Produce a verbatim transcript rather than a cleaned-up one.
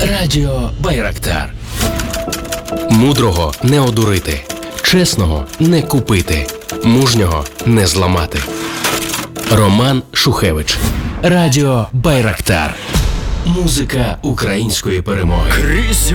Радіо Байрактар. Мудрого не одурити, чесного не купити, мужнього не зламати. Роман Шухевич. Радіо Байрактар. Музика української перемоги. Крізь